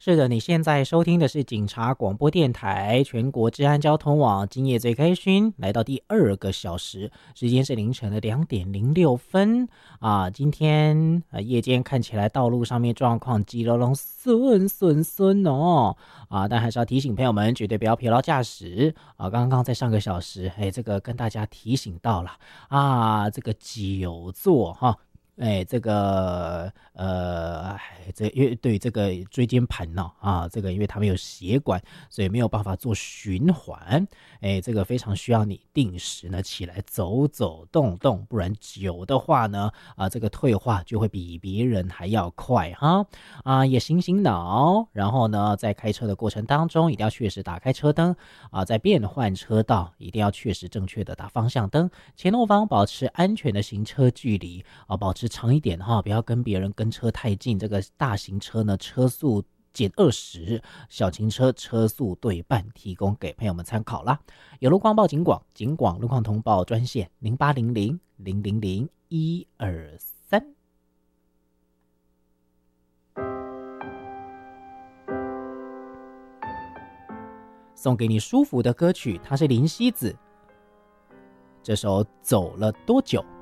是的，你现在收听的是警察广播电台全国治安交通网，今夜最开心，来到第2个小时，时间是凌晨的2:06啊。今天夜间看起来道路上面状况急隆隆顺哦啊，但还是要提醒朋友们，绝对不要疲劳驾驶啊。刚刚在上个小时，这个跟大家提醒到了啊，这个久坐哈。这个因为对于这个椎间盘呢这个因为它没有血管，所以没有办法做循环，这个非常需要你定时呢起来走走动动，不然久的话呢这个退化就会比别人还要快哈也醒醒脑，然后呢在开车的过程当中一定要确实打开车灯在变换车道一定要确实正确的打方向灯，前后方保持安全的行车距离保持长一点哈，不要跟别人跟车太近。这个大型车呢，车速减20，小型车车速对半，提供给朋友们参考啦。有路况报警广，警广路况通报专线0800-000-123。送给你舒服的歌曲，它是林夕子，这首走了多久。